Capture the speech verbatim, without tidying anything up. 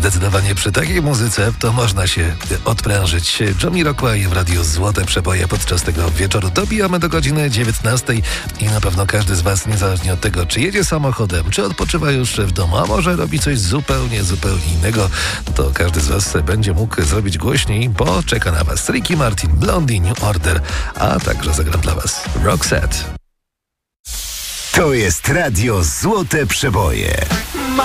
Zdecydowanie przy takiej muzyce to można się odprężyć. Jamiroquai w radiu Złote Przeboje podczas tego wieczoru. Dobijamy do godziny dziewiętnastej i na pewno każdy z Was, niezależnie od tego, czy jedzie samochodem, czy odpoczywa już w domu, a może robi coś zupełnie, zupełnie innego, to każdy z Was będzie mógł zrobić głośniej, bo czeka na Was Ricky Martin, Blondie, New Order, a także zagram dla Was Roxette. To jest radio Złote Przeboje.